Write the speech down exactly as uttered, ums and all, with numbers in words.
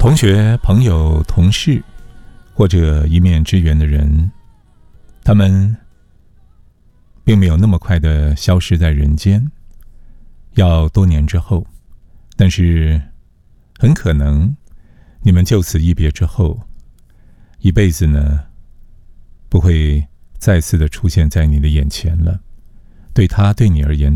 同学、朋友、同事，或者一面之缘的人，他们并没有那么快的消失在人间，要多年之后，但是很可能你们就此一别之后，一辈子呢不会再次的出现在你的眼前了。对他对你而言